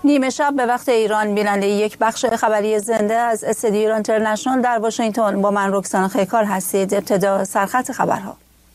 نیمه شب به وقت ایران بیننده یک بخش خبری زنده از استدیو ایران اینترنشنال در واشنگتن با من رکسانا خیکار هستید. ابتدا سرخط خبرها.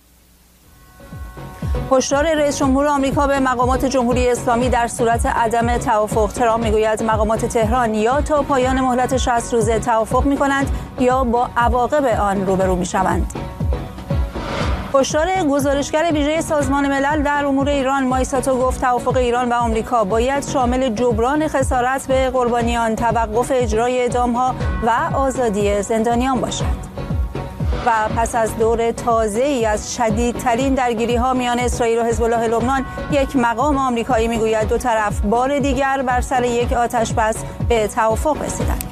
هشدار رئیس جمهور آمریکا به مقامات جمهوری اسلامی در صورت عدم توافق. ترامپ میگوید مقامات تهران یا تا پایان مهلت 60 روزه توافق میکنند یا با عواقب آن روبرو میشوند. هشدار گزارشگر ویژه سازمان ملل در امور ایران مایساتو گفت توافق ایران و آمریکا باید شامل جبران خسارت به قربانیان، توقف اجرای اعدام‌ها و آزادی زندانیان باشد. و پس از دور تازه‌ای از شدیدترین درگیری‌ها میان اسرائیل و حزب الله لبنان، یک مقام آمریکایی میگوید دو طرف بار دیگر بر سر یک آتش‌بس به توافق رسیدند.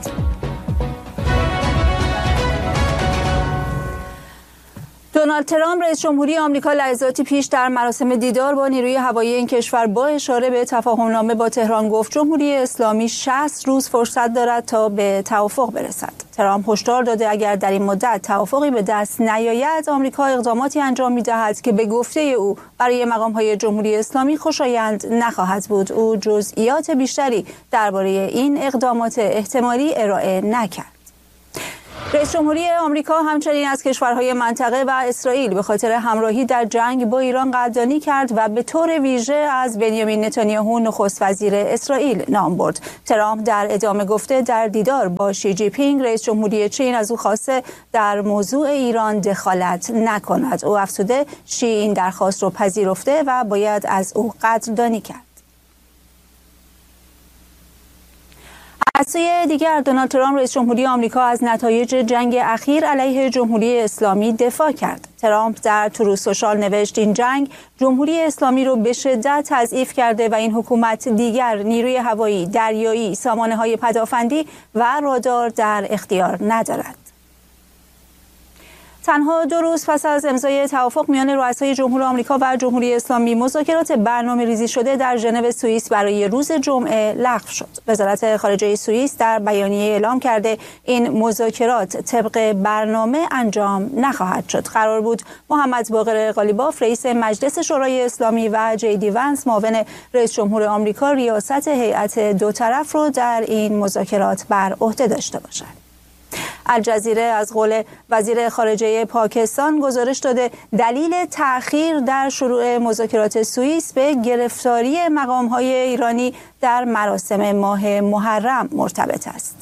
دونالد ترامپ رئیس جمهوری آمریکا لحظاتی پیش در مراسم دیدار با نیروی هوایی این کشور با اشاره به تفاهم‌نامه با تهران گفت جمهوری اسلامی 60 روز فرصت دارد تا به توافق برسد. ترامپ هشدار داده اگر در این مدت توافقی به دست نیاید، آمریکا اقداماتی انجام می‌دهد که به گفته او برای مقام‌های جمهوری اسلامی خوشایند نخواهد بود. او جزئیات بیشتری درباره این اقدامات احتمالی ارائه نکرد. رئیس جمهوری آمریکا همچنین از کشورهای منطقه و اسرائیل به خاطر همراهی در جنگ با ایران قدردانی کرد و به طور ویژه از بنیامین نتانیاهو نخست وزیر اسرائیل نام برد. ترامپ در ادامه گفته در دیدار با شی جی پینگ رئیس جمهوری چین از او خواسته در موضوع ایران دخالت نکند. او افزوده شی این درخواست را پذیرفته و باید از او قدردانی کرد. از سوی دیگر دونالد ترامپ رئیس جمهوری آمریکا از نتایج جنگ اخیر علیه جمهوری اسلامی دفاع کرد. ترامپ در ترو سوشال نوشت این جنگ جمهوری اسلامی رو به شدت تضعیف کرده و این حکومت دیگر نیروی هوایی، دریایی، سامانه‌های پدافندی و رادار در اختیار ندارد. تنها 2 روز پس از امضای توافق میان رؤسای جمهور آمریکا و جمهوری اسلامی، مذاکرات برنامه‌ریزی شده در ژنو سوئیس برای روز جمعه لغو شد. وزارت خارجه سوئیس در بیانیه اعلام کرده این مذاکرات طبق برنامه انجام نخواهد شد. قرار بود محمد باقر قالیباف رئیس مجلس شورای اسلامی و جی دی ونس معاون رئیس جمهور آمریکا ریاست هیئت دو طرف رو در این مذاکرات بر عهده داشته باشند. الجزیره از قول وزیر خارجه پاکستان گزارش داده دلیل تأخیر در شروع مذاکرات سوئیس به گرفتاری مقام‌های ایرانی در مراسم ماه محرم مرتبط است.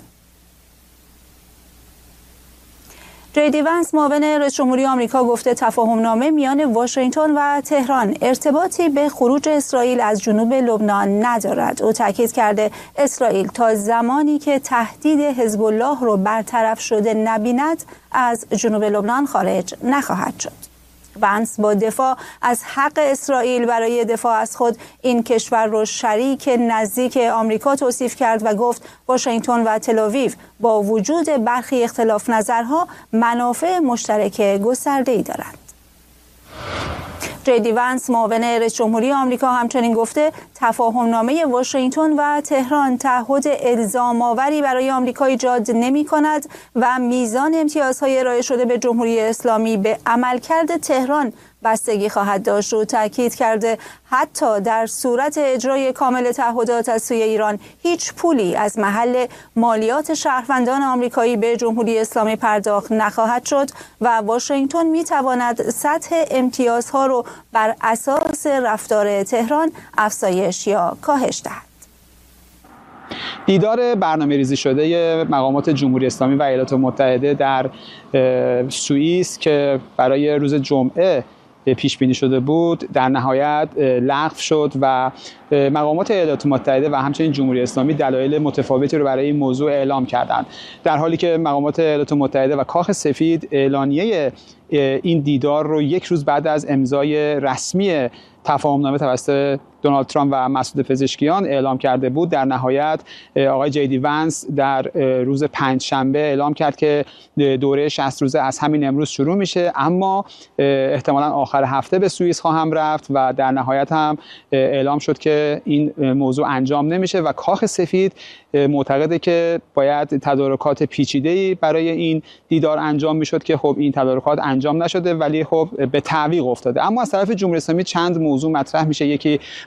جی دی ونس معاون رئیس جمهوری آمریکا گفته تفاهم‌نامه میان واشنگتن و تهران ارتباطی به خروج اسرائیل از جنوب لبنان ندارد. او تاکید کرده اسرائیل تا زمانی که تهدید حزب الله رو برطرف شده نبیند از جنوب لبنان خارج نخواهد شد. ونس با دفاع از حق اسرائیل برای دفاع از خود این کشور را شریک نزدیک آمریکا توصیف کرد و گفت واشنگتن و تل‌آویو با وجود برخی اختلاف نظرها منافع مشترک گسترده‌ای دارند. جی دی ونس معاون رئیس جمهوری آمریکا همچنین گفته تفاهم‌نامه واشنگتن و تهران تعهد الزام آوری برای آمریکا ایجاد نمی‌کند و میزان امتیازهای ارائه شده به جمهوری اسلامی به عملکرد تهران بستگی خواهد داشت. و تاکید کرده حتی در صورت اجرای کامل تعهدات از سوی ایران هیچ پولی از محل مالیات شهروندان آمریکایی به جمهوری اسلامی پرداخت نخواهد شد و واشنگتن می‌تواند سطح امتیازها را بر اساس رفتار تهران افزایش یا کاهش دهد. دیدار برنامه‌ریزی شده مقامات جمهوری اسلامی و ایالات متحده در سوئیس که برای روز جمعه پیش بینی شده بود در نهایت لغو شد و مقامات ایالات متحده و همچنین جمهوری اسلامی دلایل متفاوتی رو برای این موضوع اعلام کردند، در حالی که مقامات ایالات متحده و کاخ سفید اعلانیه این دیدار رو 1 روز بعد از امضای رسمی تفاهم‌نامه توسط دونالد ترامپ و مسعود پزشکیان اعلام کرده بود. در نهایت آقای جی دی ونس در روز پنجشنبه اعلام کرد که دوره 60 روزه از همین امروز شروع میشه، اما احتمالاً آخر هفته به سوئیس خواهم رفت و در نهایت هم اعلام شد که این موضوع انجام نمیشه و کاخ سفید معتقده که باید تدارکات پیچیده‌ای برای این دیدار انجام میشد که خب این تدارکات انجام نشده، ولی خب به تعویق افتاده. اما از طرف جمهوری اسلامی چند موضوع مطرح میشه. یکی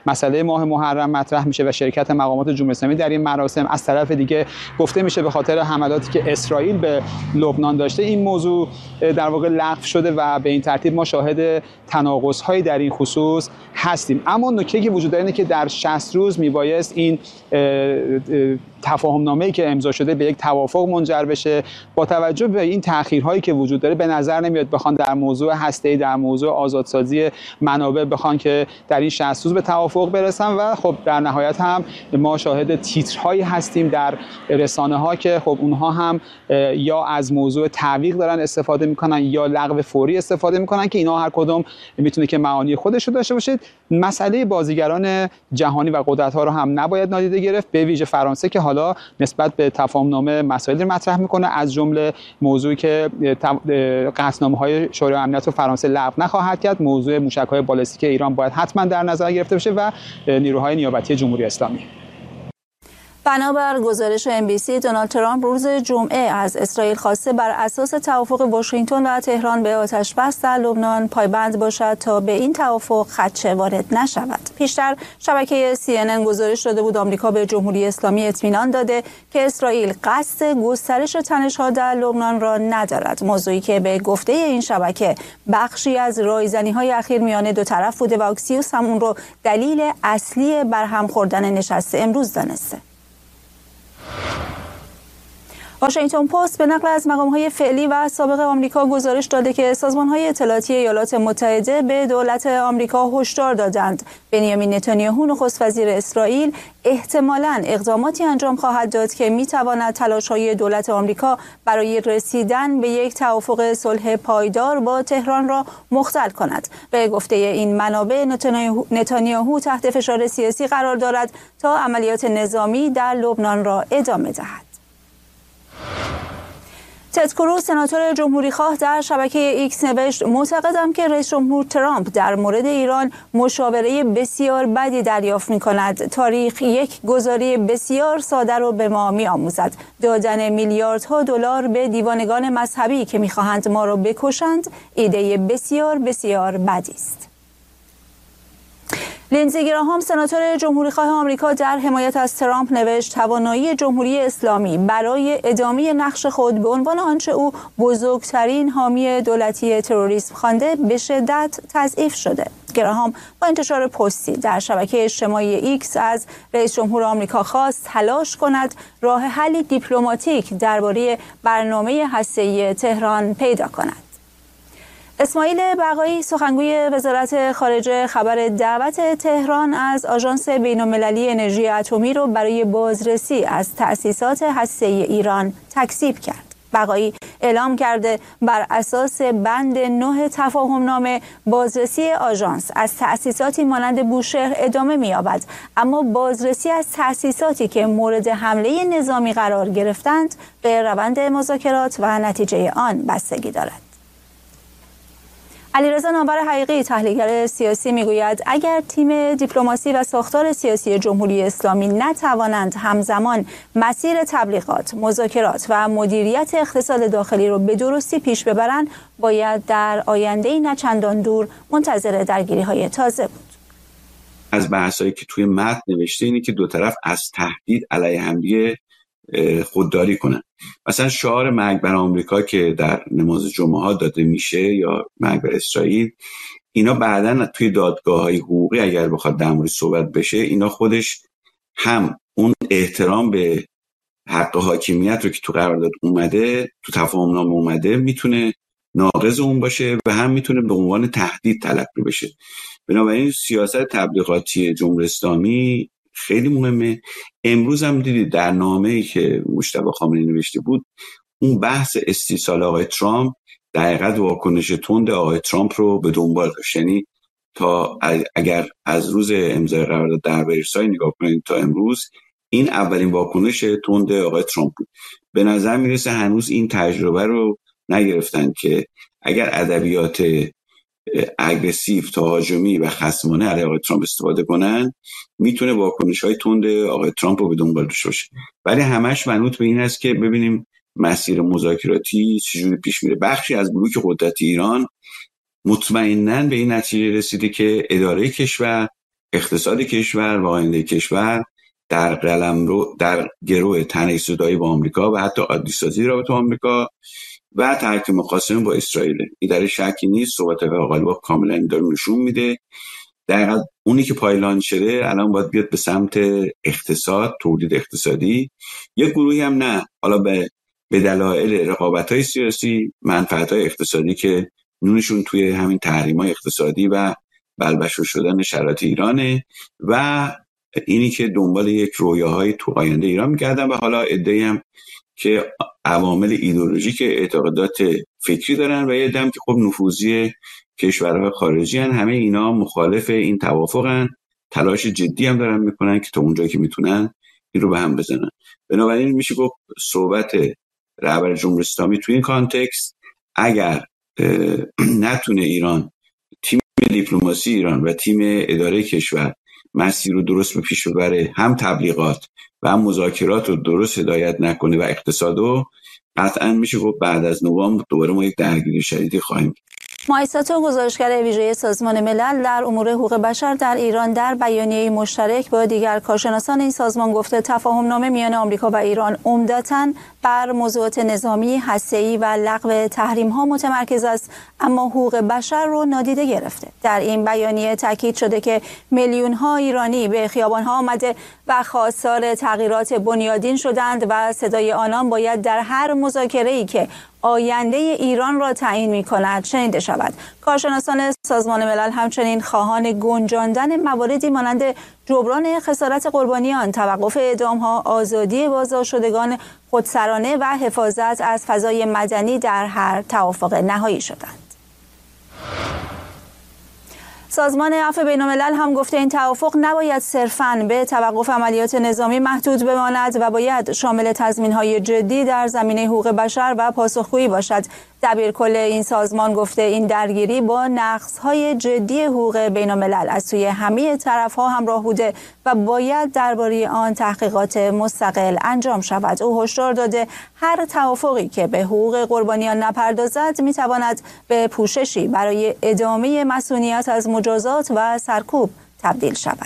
مسئله ماه محرم مطرح میشه و شرکت مقامات جمهوری اسلامی در این مراسم. از طرف دیگه گفته میشه به خاطر حملاتی که اسرائیل به لبنان داشته این موضوع در واقع لغو شده و به این ترتیب ما شاهد تناقض‌هایی در این خصوص هستیم. اما نکته‌ای که وجود داره اینه که در 60 روز میبایست این تفاهم‌نامه‌ای که امضا شده به یک توافق منجر بشه. با توجه به این تأخیرهایی که وجود داره به نظر نمیاد بخوان در موضوع هسته‌ای، در موضوع آزادسازی منابع بخوان که در این 60 روز به توافق برسن و خب در نهایت هم ما شاهد تیترهایی هستیم در رسانه‌ها که خب اونها هم یا از موضوع تعویق دارن استفاده میکنن یا لغو فوری استفاده میکنن که اینا هر کدوم میتونه که معانی خودش رو داشته باشه. مسئله بازیگران جهانی و قدرت‌ها رو هم نباید نادیده گرفت، به ویژه فرانسه که حالا نسبت به تفاهم‌نامه مسائلی مطرح میکنه، از جمله موضوعی که قطعنامه‌های شورای امنیت فرانسه لغو نخواهد کرد، موضوع موشک‌های بالستیک ایران باید حتما در نظر گرفته بشه و نیروهای نیابتی جمهوری اسلامی. بنابر گزارش NBC، دونالد ترامپ روز جمعه از اسرائیل خواسته بر اساس توافق واشنگتن و تهران به آتش‌بس در لبنان پایبند باشد تا به این توافق خدشه وارد نشود. پیشتر شبکه CNN گزارش داده بود آمریکا به جمهوری اسلامی اطمینان داده که اسرائیل قصد گسترش تنش‌ها در لبنان را ندارد، موضوعی که به گفته این شبکه بخشی از رایزنی‌های اخیر میان دو طرف بوده و اکسیوس هم اون رو دلیل اصلی برهم خوردن نشست امروز دانسته. واشنگتن پست به نقل از مقام‌های فعلی و سابق آمریکا گزارش داده که سازمان‌های اطلاعاتی ایالات متحده به دولت آمریکا هشدار دادند بنیامین نتانیاهو نخست وزیر اسرائیل احتمالاً اقداماتی انجام خواهد داد که می‌تواند تلاش‌های دولت آمریکا برای رسیدن به یک توافق صلح پایدار با تهران را مختل کند. به گفته این منابع نتانیاهو تحت فشار سیاسی قرار دارد تا عملیات نظامی در لبنان را ادامه دهد. تد کروز سناتور جمهوری‌خواه در شبکه ایکس نوشت معتقدم که رئیس جمهور ترامپ در مورد ایران مشاوره بسیار بدی دریافت می‌کند. تاریخ یک گزاری بسیار ساده رو به ما می‌آموزد. دادن میلیاردها دلار به دیوانگان مذهبی که می‌خواهند ما را بکشند ایده بسیار بسیار بدی است. لینزی گراهام سناتور جمهوری‌خواه آمریکا در حمایت از ترامپ نوشت توانایی جمهوری اسلامی برای ادامه نقش خود به عنوان آنچه او بزرگترین حامی دولتی تروریسم خوانده به شدت تضعیف شده. گراهام با انتشار پستی در شبکه اجتماعی ایکس از رئیس جمهور آمریکا خواست تلاش کند راه حلی دیپلماتیک درباره برنامه هسته‌ای تهران پیدا کند. اسماعیل بقایی سخنگوی وزارت خارجه خبر دعوت تهران از آژانس بین‌المللی انرژی اتمی را برای بازرسی از تأسیسات هسته‌ای ایران تکذیب کرد. بقایی اعلام کرده بر اساس بند 9 تفاهم‌نامه بازرسی آژانس از تأسیساتی مانند بوشهر ادامه می‌یابد، اما بازرسی از تأسیساتی که مورد حمله نظامی قرار گرفتند به روند مذاکرات و نتیجه آن بستگی دارد. علیرضا نامور حقیقی تحلیلگر سیاسی میگوید اگر تیم دیپلماسی و ساختار سیاسی جمهوری اسلامی نتوانند همزمان مسیر تبلیغات، مذاکرات و مدیریت اقتصاد داخلی را به درستی پیش ببرند، باید در آینده نه چندان دور منتظر درگیری‌های تازه بود. از بحثایی که توی متن نوشته اینه که دو طرف از تهدید علیه همدیگه خودداری کنن. مثلا شعار مرگ بر آمریکا که در نماز جمعه ها داده میشه یا مرگ بر اسرائیل، اینا بعداً توی دادگاه‌های حقوقی اگر بخواد در مورد صحبت بشه، اینا خودش هم اون احترام به حق حاکمیت رو که تو قرارداد اومده، تو تفاهم‌نامه اومده، میتونه ناقض اون باشه و هم میتونه به عنوان تهدید تلقی بشه. بنابراین سیاست تبلیغاتی جمهوری اسلامی خیلی مهمه. امروز هم دیدید در نامه‌ای که مجتبی خامنه‌ای نوشته بود، اون بحث استیصال آقای ترامپ دقیقاً واکنش تند آقای ترامپ رو به دنبال داشت. یعنی تا اگر از روز امضای قرارداد در ورسای نگاه کنید تا امروز، این اولین واکنش تند آقای ترامپ بود. به نظر میرسه هنوز این تجربه رو نگرفتن که اگر ادبیات اگریسیو، تهاجمی و خصمانه علیه آقای ترامپ استفاده کنن، میتونه واکنش‌های تند آقای ترامپ رو به دنبال داشته باشه. ولی همش منوط به این است که ببینیم مسیر مذاکراتی چجوری پیش میره. بخشی از بلوک قدرت ایران مطمئناً به این نتیجه رسیده که اداره کشور اقتصاد کشور و آینده کشور در قلمرو در گروه تنش‌زدایی با آمریکا و حتی عادی‌سازی رابطه با آمریکا و ترک مخاصمه با اسرائیل. این در شکی نیست. صحبت آقای غالباف کاملا داره نشون میده دقیقاً اونی که پایلان شده الان باید بیاد به سمت اقتصاد، تولید اقتصادی. یک گروهی هم نه، حالا به دلایل رقابت‌های سیاسی، منفعت‌های اقتصادی که نونشون توی همین تحریم‌های اقتصادی و بلبشو شدن شرایط ایرانه و اینی که دنبال یک رویاهای تو آینده ایران می‌کردن و حالا عده‌ای هم که عوامل ایدئولوژیک اعتقادات فکری دارن و یه عده‌ای که خب نفوذی کشورهای خارجی هن. همه اینا مخالف این توافقن، تلاش جدی هم دارن میکنن که تا اونجایی که میتونن این رو به هم بزنن. بنابراین میشه گفت صحبت رهبر جمهوری اسلامی تو این کانتکست اگر نتونه ایران، تیم دیپلماسی ایران و تیم اداره کشور مسیر رو درست به پیش ببره، هم تبلیغات و هم مذاکرات رو درست هدایت نکنه و اقتصادو، قطعا میشه گفت بعد از نوامبر دوباره ما یک درگیری شدیدی خواهیم. مایساتو، گزارشگر ویژه سازمان ملل در امور حقوق بشر در ایران، در بیانیه‌ای مشترک با دیگر کارشناسان این سازمان گفته تفاهم‌نامه میان آمریکا و ایران عمدتاً بر موضوعات نظامی، هسته‌ای و لغو تحریم‌ها متمرکز است، اما حقوق بشر رو نادیده گرفته. در این بیانیه تاکید شده که میلیون‌ها ایرانی به خیابان‌ها آمده و خواستار تغییرات بنیادین شدند و صدای آنان باید در هر مذاکره‌ای که آینده ایران را تعیین می‌کند شنیده شود. کارشناسان سازمان ملل همچنین خواهان گنجاندن مواردی مانند جبران خسارت قربانیان، توقف اعدام‌ها، آزادی بازداشتشدگان خودسرانه و حفاظت از فضای مدنی در هر توافق نهایی شدند. سازمان عفو بین‌الملل هم گفته این توافق نباید صرفاً به توقف عملیات نظامی محدود بماند و باید شامل تضمین‌های جدی در زمینه حقوق بشر و پاسخگویی باشد. دبیرکل این سازمان گفته این درگیری با نقض‌های جدی حقوق بین‌الملل از سوی همه طرف‌ها همراه بوده و باید درباره آن تحقیقات مستقل انجام شود. او هشدار داده هر توافقی که به حقوق قربانیان نپردازد می‌تواند به پوششی برای ادامه مصونیت از مجازات و سرکوب تبدیل شود.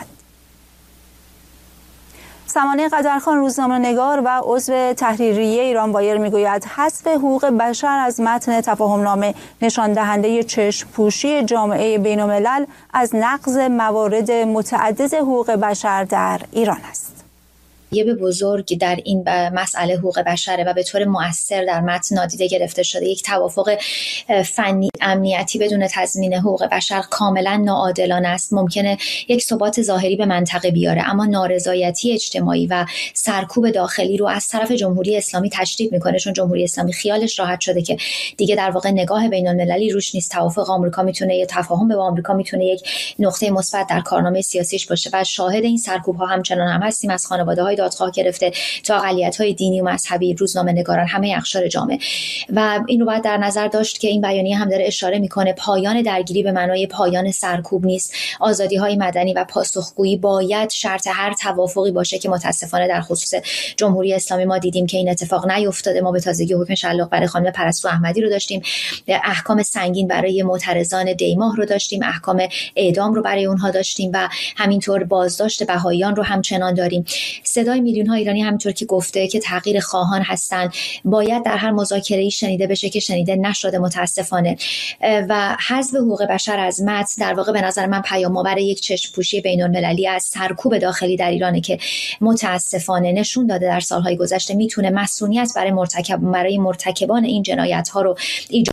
سمانه قدرخان، روزنامه‌نگار و عضو تحریریه ایران وایر میگوید حذف حقوق بشر از متن تفاهمنامه نشان دهنده چشم‌پوشی جامعه بین‌الملل از نقض موارد متعدد حقوق بشر در ایران است. به بزرگ در این مسئله حقوق بشره و به طور مؤثر در متن نادیده گرفته شده. یک توافق فنی امنیتی بدون تضمین حقوق بشر کاملا ناعادلانه است. ممکنه یک ثبات ظاهری به منطقه بیاره، اما نارضایتی اجتماعی و سرکوب داخلی رو از طرف جمهوری اسلامی تشدید میکنه، چون جمهوری اسلامی خیالش راحت شده که دیگه در واقع نگاه بین‌المللی روش نیست. توافق آمریکا میتونه، یا تفاهم با آمریکا میتونه یک نقطه مثبت در کارنامه سیاسیش باشه و شاهد این سرکوب ها همچنان هم هستیم، از خانواده‌های دادخواه گرفته تا اقلیت‌های دینی و مذهبی، روزنامه‌نگاران، همه اقشار جامعه. و این رو باید در نظر داشت که این بیانیه هم داره اشاره میکنه پایان درگیری به معنای پایان سرکوب نیست. آزادی‌های مدنی و پاسخگویی باید شرط هر توافقی باشه که متاسفانه در خصوص جمهوری اسلامی ما دیدیم که این اتفاق نیفتاده. ما به تازگی حکم شلاق برای خانم پرستو احمدی رو داشتیم، احکام سنگین برای معترضان دیماه رو داشتیم، احکام اعدام رو برای اونها داشتیم و همینطور بازداشت بهائیان رو همچنان داریم. صدای میلیون‌ها ایرانی همینطور که گفته که تغییر خواهان هستن باید در هر مذاکره‌ای شنیده بشه که شنیده نشده متاسفانه. و حذف حقوق بشر از متن در واقع به نظر من پیام‌آور یک چشم‌پوشی بین‌المللی از سرکوب داخلی در ایرانه که متاسفانه نشون داده در سال‌های گذشته میتونه مسئولیت برای مرتکبان این جنایت‌ها رو ایجاد.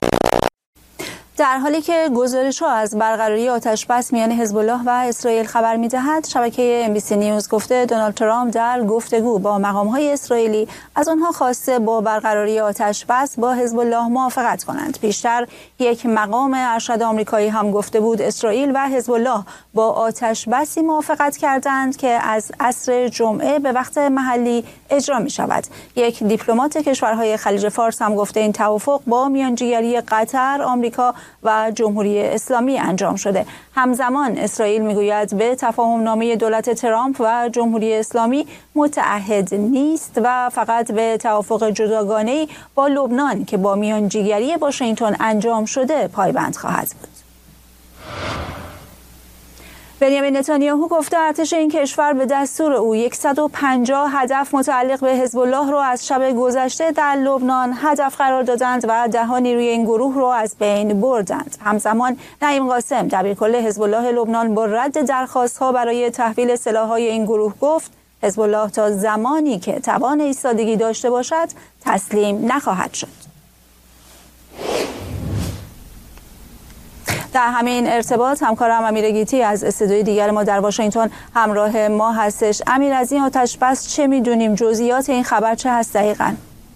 در حالی که گزارش‌ها از برقراری آتش‌بس میان حزب الله و اسرائیل خبر می‌دهد، شبکه MBC نیوز گفته دونالد ترامپ در گفتگو با مقام‌های اسرائیلی از آنها خواسته با برقراری آتش‌بس با حزب الله موافقت کنند. پیشتر یک مقام ارشد آمریکایی هم گفته بود اسرائیل و حزب الله با آتش‌بسی موافقت کردند که از عصر جمعه به وقت محلی اجرا می‌شود. یک دیپلمات کشورهای خلیج فارس هم گفته این توافق با میانجیگری قطر، آمریکا و جمهوری اسلامی انجام شده. همزمان اسرائیل میگوید به تفاهمنامه دولت ترامپ و جمهوری اسلامی متعهد نیست و فقط به توافق جداگانه‌ای با لبنان که با میانجیگری واشنگتن انجام شده پایبند خواهد بود. بنیامین نتانیاهو گفته ارتش این کشور به دستور او 150 هدف متعلق به حزب الله رو از شب گذشته در لبنان هدف قرار دادند و 10 نیروی این گروه رو از بین بردند. همزمان نعیم قاسم دبیرکل حزب الله لبنان با رد درخواست‌ها برای تحویل سلاح‌های این گروه گفت حزب الله تا زمانی که توان ایستادگی داشته باشد تسلیم نخواهد شد. در همین ارتباط همکارم امیر گیتی از استودیوی دیگر ما در واشنگتن همراه ما هستش. امیر، از این آتش بس چه میدونیم؟ جزئیات این خبر چه هست دقیقاً؟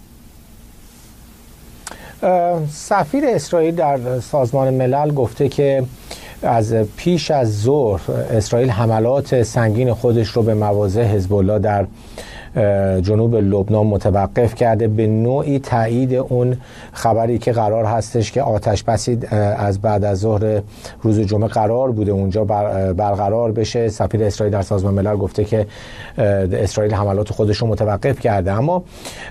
سفیر اسرائیل در سازمان ملل گفته که از پیش از ظهر اسرائیل حملات سنگین خودش رو به مواضع حزب الله در جنوب لبنان متوقف کرده، به نوعی تایید اون خبری که قرار هستش که آتش بسی از بعد از ظهر روز جمعه قرار بوده اونجا برقرار بشه. سفیر اسرائیل در سازمان ملل گفته که اسرائیل حملات خودش رو متوقف کرده، اما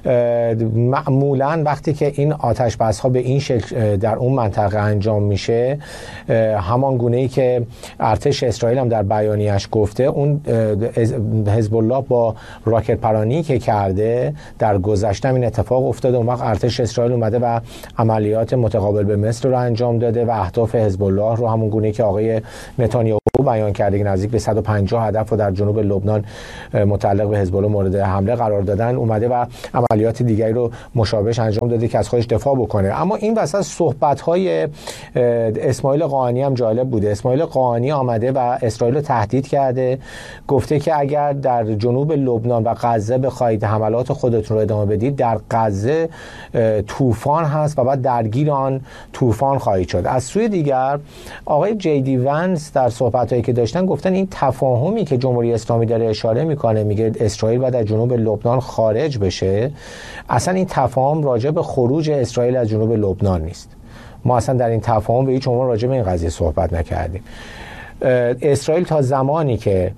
معمولا وقتی که این آتش بس ها به این شکل در اون منطقه انجام میشه، همان گونه‌ای که ارتش اسرائیل هم در بیانیه‌اش گفته، اون حزب الله با راکت پرانی که کرده در گذشته این اتفاق افتاده. اون وقت ارتش اسرائیل اومده و عملیات متقابل به مثل رو انجام داده و اهداف حزب الله رو همون گونه‌ای که آقای نتانیاهو بیان کرده که نزدیک به 150 هدف رو در جنوب لبنان متعلق به حزب الله مورد حمله قرار دادن، اومده و عملیات دیگری رو مشابهش انجام داده که از خودش دفاع بکنه. اما این وسط صحبت‌های اسماعیل قاآنی هم جالب بوده. اسماعیل قاآنی آمده و اسرائیل رو تهدید کرده، گفته که اگر در جنوب لبنان و غزه بخواید حملات خودتون رو ادامه بدید، در غزه طوفان هست و بعد درگیر آن طوفان خواهید شد. از سوی دیگر آقای جی.دی. ونس در صحبت‌هایی که داشتن گفتن این تفاهمی که جمهوری اسلامی داره اشاره میکنه، میگه اسرائیل باید از جنوب لبنان خارج بشه، اصلا این تفاهم راجع به خروج اسرائیل از جنوب لبنان نیست. ما اصلا در این تفاهم به هیچ عنوان راجع به این قضیه صحبت نکردیم. اسرائیل تا زمانی که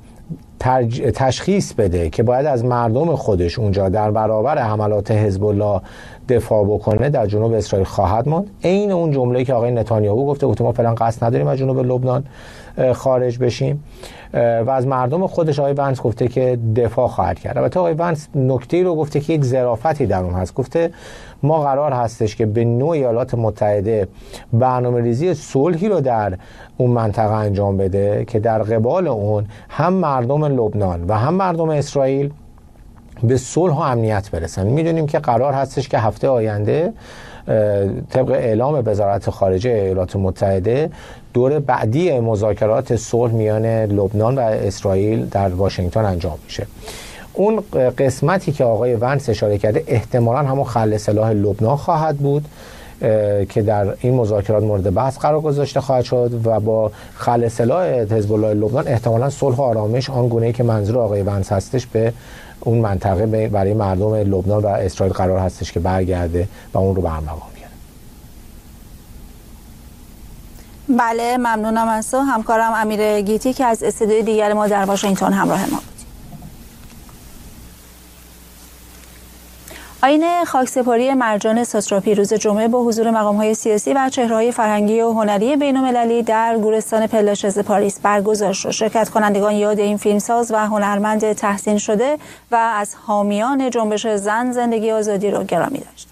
تشخیص بده که باید از مردم خودش اونجا در برابر حملات حزب الله دفاع بکنه، در جنوب اسرائیل خواهد ماند. عین اون جمله‌ای که آقای نتانیاهو گفته ما فعلا قصد نداریم از جنوب لبنان خارج بشیم و از مردم خودش آقای ونس گفته که دفاع خواهد کرد. البته آقای ونس نکته‌ای رو گفته که یک ظرافتی در اون هست. گفته ما قرار هستش که به نوع ایالات متحده برنامه‌ریزی صلحی رو در اون منطقه انجام بده که در قبال اون هم مردم لبنان و هم مردم اسرائیل به صلح و امنیت برسن. میدونیم که قرار هستش که هفته آینده طبق اعلام وزارت خارجه ایالات متحده دور بعدی مذاکرات صلح میان لبنان و اسرائیل در واشنگتن انجام میشه. اون قسمتی که آقای ونس اشاره کرده احتمالاً همون خلع سلاح لبنان خواهد بود که در این مذاکرات مورد بحث قرار گذاشته خواهد شد و با خلع سلاح حزب الله لبنان احتمالاً صلح و آرامش آنگونه‌ای که منظور آقای ونس هستش به اون منطقه برای مردم لبنان و اسرائیل قرار هستش که برگرده و اون رو به ارمغان بیاره. بله، ممنونم از تو همکارم امیر گیتی که از استودیوی دیگر ما در واشنگتن همراه ما بود. آیین خاکسپاری مرجان ساتراپی روز جمعه با حضور مقام‌های سیاسی و چهره‌های فرهنگی و هنری بین‌المللی در گورستان پلاشز پاریس برگزار شد. شرکت کنندگان یاد این فیلمساز و هنرمند تحسین شده و از حامیان جنبش زن زندگی آزادی را گرامی داشتند.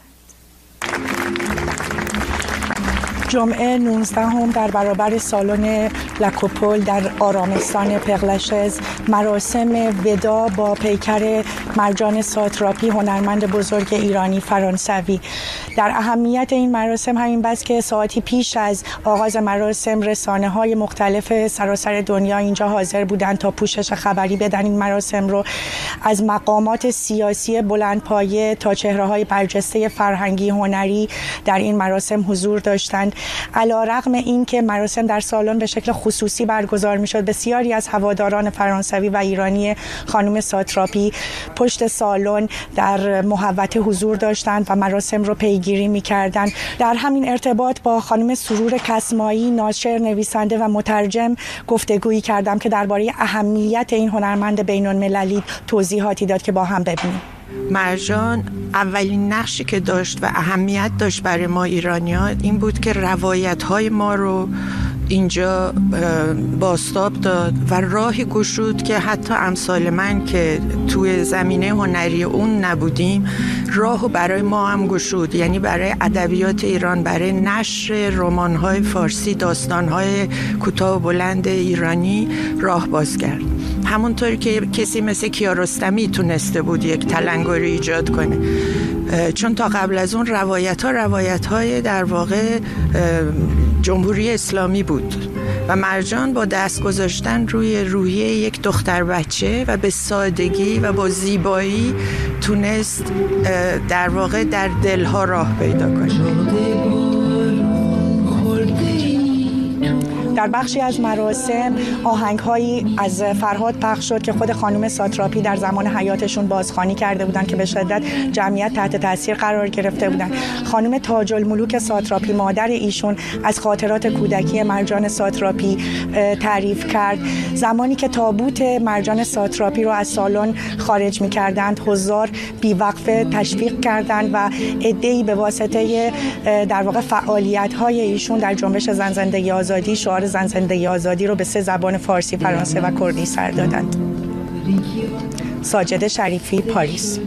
جمعه 19 در برابر سالن لاکوپول در آرامستان پغلشز مراسم ودا با پیکر مرجان ساتراپی، هنرمند بزرگ ایرانی فرانسوی. در اهمیت این مراسم همین بس که ساعتی پیش از آغاز مراسم رسانه‌های مختلف سراسر دنیا اینجا حاضر بودند تا پوشش خبری بدن این مراسم رو. از مقامات سیاسی بلندپایه تا چهره‌های برجسته فرهنگی هنری در این مراسم حضور داشتند. علی‌رغم این که مراسم در سالن به شکل خصوصی برگزار می‌شد، بسیاری از هواداران فرانسوی و ایرانی خانم ساتراپی پشت سالن در محوطه حضور داشتند و مراسم رو پیگیری می‌کردند. در همین ارتباط با خانم سرور کسمایی، ناشر، نویسنده و مترجم گفتگویی کردم که درباره اهمیت این هنرمند بین‌المللی توضیحاتی داد که با هم ببینیم. مرجان اولین نقشی که داشت و اهمیت داشت برای ما ایرانی‌ها این بود که روایت‌های ما رو اینجا بازتاب داد و راهی گشود که حتی امثال من که توی زمینه هنری اون نبودیم راهو برای ما هم گشود، یعنی برای ادبیات ایران، برای نشر رمان‌های فارسی، داستان‌های کوتاه و بلند ایرانی راه باز کرد. همونطور که کسی مثل کیارستمی تونسته بود یک تلنگری ایجاد کنه، چون تا قبل از اون روایت‌های در واقع جمهوری اسلامی بود و مرجان با دست گذاشتن روی روحیه یک دختر بچه و به سادگی و با زیبایی تونست در واقع در دلها راه پیدا کنه. در بخشی از مراسم آهنگ‌هایی از فرهاد پخش شد که خود خانم ساتراپی در زمان حیاتشون بازخوانی کرده بودن که به شدت جمعیت تحت تاثیر قرار گرفته بودن. خانم تاج الملوک ساتراپی مادر ایشون از خاطرات کودکی مرجان ساتراپی تعریف کرد. زمانی که تابوت مرجان ساتراپی رو از سالن خارج می‌کردند، حضار بی‌وقفه تشویق کردند و عده‌ای به واسطه در واقع فعالیت‌های ایشون در جنبش زن زندگی آزادی شعار زن زندگی آزادی رو به 3 زبان فارسی، فرانسه و کردی سر دادند. ساجد شریفی، پاریس.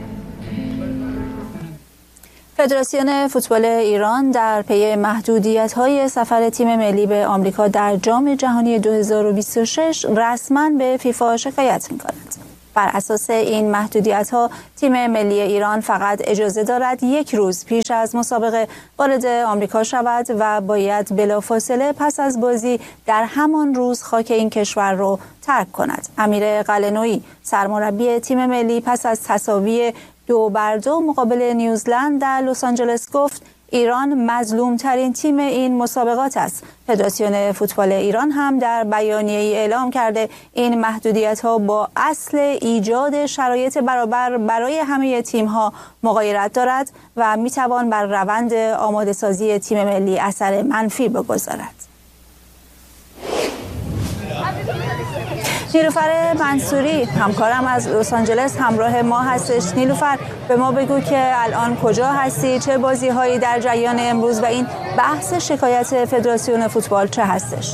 فدراسیون فوتبال ایران در پی محدودیت‌های سفر تیم ملی به آمریکا در جام جهانی 2026 رسما به فیفا شکایت می‌کند. بر اساس این محدودیت‌ها تیم ملی ایران فقط اجازه دارد 1 روز پیش از مسابقه وارد آمریکا شود و باید بلافاصله پس از بازی در همان روز خاک این کشور را ترک کند. امیر قلعه‌نویی سرمربی تیم ملی پس از تساوی 2-2 مقابل نیوزلند در لس آنجلس گفت ایران مظلوم‌ترین تیم این مسابقات است. فدراسیون فوتبال ایران هم در بیانیه‌ای اعلام کرده این محدودیت‌ها با اصل ایجاد شرایط برابر برای همه تیم‌ها مغایرت دارد و می‌توان بر روند آماده‌سازی تیم ملی اثر منفی بگذارد. نیلوفر منصوری همکارم از لس آنجلس همراه ما هستش. نیلوفر، به ما بگو که الان کجا هستی، چه بازی‌هایی در جریان امروز و این بحث شکایت فدراسیون فوتبال چه هستش؟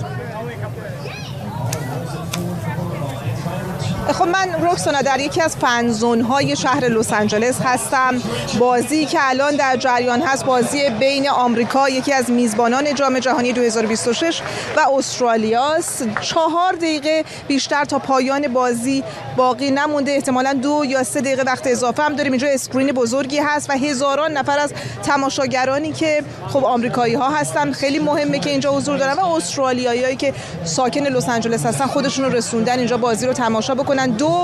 خب من رکسانا در یکی از فنزون‌های شهر لس آنجلس هستم. بازی که الان در جریان هست بازی بین آمریکا، یکی از میزبانان جام جهانی 2026 و استرالیاست. 4 دقیقه بیشتر تا پایان بازی باقی نمونده، احتمالاً 2 یا 3 دقیقه وقت اضافه هم داریم. اینجا اسکرین بزرگی هست و هزاران نفر از تماشاگرانی که خب آمریکایی‌ها هستن خیلی مهمه که اینجا حضور دارن و استرالیایی‌هایی که ساکن لس آنجلس هستن خودشون رو رسوندن اینجا بازی رو تماشا بکنن.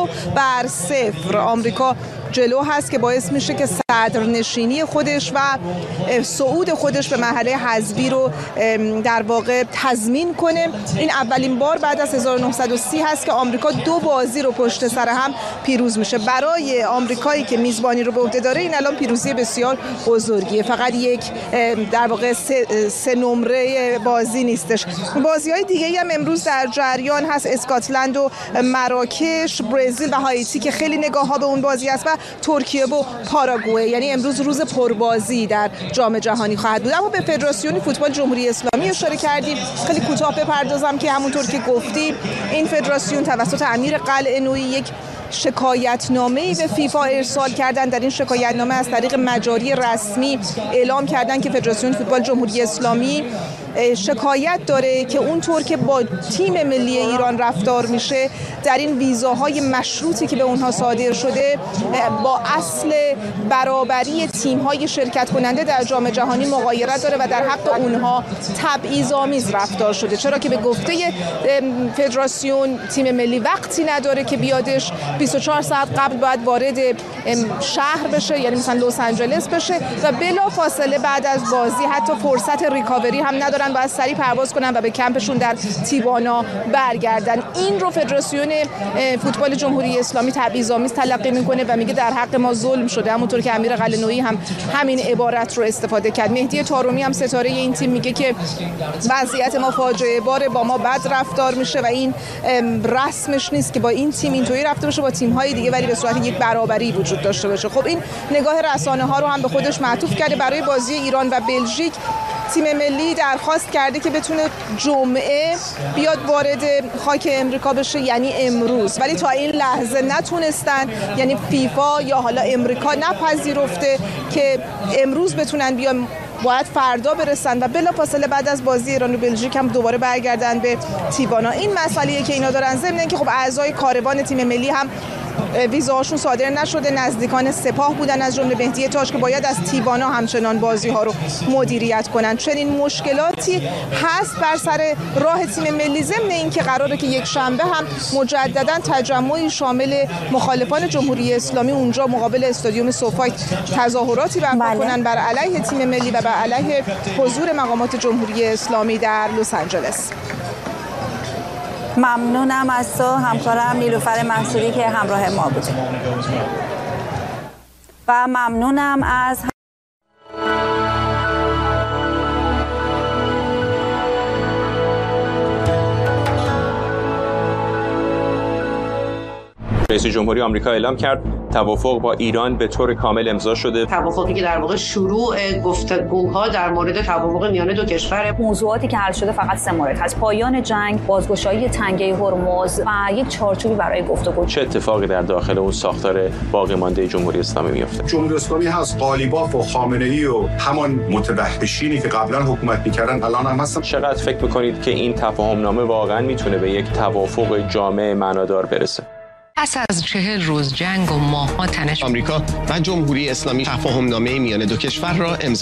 2-0 آمریکا جلو هست که باعث میشه که صدرنشینی خودش و صعود خودش به مرحله حذفی رو در واقع تضمین کنه. این اولین بار بعد از 1930 هست که آمریکا 2 بازی رو پشت سر هم پیروز میشه. برای آمریکایی که میزبانی رو به عهده داره این الان پیروزی بسیار بزرگیه، فقط یک در واقع 3 نمره بازی نیستش. بازی‌های دیگه‌ای هم امروز در جریان هست، اسکاتلند و مراکش، برزیل و هایتی که خیلی نگاه‌ها به اون بازی است و ترکیه و پاراگوئه. یعنی امروز روز پربازی در جام جهانی خواهد بود. اما به فدراسیون فوتبال جمهوری اسلامی اشاره کردیم، خیلی کوتاه بپردازم که همونطور که گفتیم این فدراسیون توسط امیر قلعه‌نویی یک شکایتنامه‌ای به فیفا ارسال کردن. در این شکایتنامه از طریق مجاری رسمی اعلام کردن که فدراسیون فوتبال جمهوری اسلامی شکایت داره که اونطور که با تیم ملی ایران رفتار میشه در این ویزاهای مشروطی که به اونها صادر شده با اصل برابری تیم‌های شرکت کننده در جام جهانی مغایرت داره و در حق اونها تبعیض‌آمیز رفتار شده. چرا که به گفته فدراسیون تیم ملی وقتی نداره که بیادش، 24 ساعت قبل باید وارد شهر بشه، یعنی مثلا لس آنجلس بشه و بلا فاصله بعد از بازی حتی فرصت ریکاوری هم ندارن، باید سریع پرواز کنن و به کمپشون در تیوانا برگردن. این رو فدراسیون فوتبال جمهوری اسلامی تبعیض‌آمیز تلقی میکنه و میگه در حق ما ظلم شده. همونطور که امیر قلعه‌نویی هم همین عبارت رو استفاده کرد. مهدی طارمی هم ستاره این تیم میگه که وضعیت ما فاجعه باره، با ما بد رفتار میشه و این رسمش نیست که با این تیم اینطوری رفتار بشه با تیم‌های دیگه ولی به صورت یک برابری وجود داشته باشه. خب این نگاه رسانه‌ها رو هم به خودش معطوف کرده. برای بازی ایران و بلژیک تیم ملی درخواست کرده که بتونه جمعه بیاد وارد خاک امریکا بشه، یعنی امروز، ولی تا این لحظه نتونستن، یعنی فیفا یا حالا امریکا نپذیرفته که امروز بتونن بیان، باید فردا برسن و بلافاصله بعد از بازی ایران و بلژیک هم دوباره برگردن به تیوانا. این مسئله‌ای که اینا دارن، ضمن اینکه خب اعضای کاروان تیم ملی هم ویزاهاشون صادر نشده، نزدیکان سپاه بودن از جمله مهدی تاج که باید از تیوانا همچنان بازی‌ها رو مدیریت کنن. چنین مشکلاتی هست بر سر راه تیم ملی، ضمن اینکه قراره که یک شنبه هم مجددا تجمعی شامل مخالفان جمهوری اسلامی اونجا مقابل استادیوم سوفای تظاهراتی برپا کنن بر علیه تیم ملی و بر علیه حضور مقامات جمهوری اسلامی در لس آنجلس. ممنونم از تو همکارم نیلوفر منصوری که همراه ما بود و ممنونم از رئیس جمهوری آمریکا اعلام کرد توافق با ایران به طور کامل امضا شده. توافقی که در واقع شروع گفتگوها در مورد توافق میان دو کشور. موضوعاتی که حل شده فقط 3 مورد هست: پایان جنگ، بازگشایی تنگه هرمز و یک چارچوبی برای گفتگو. چه اتفاقی در داخل اون ساختار باقی مانده جمهوری اسلامی میفته؟ جمهوری اسلامی هست، قالیباف و خامنه‌ای و همان متوحشینی که قبلا حکومت می‌کردن الان هم هستن. چقدر فکر می‌کنید که این تفاهم‌نامه واقعا میتونه به یک توافق جامع معنادار برسه؟ پس از 40 روز جنگ و ماه‌ها تنش، آمریکا و جمهوری اسلامی تفاهم‌نامه میان دو کشور را امضا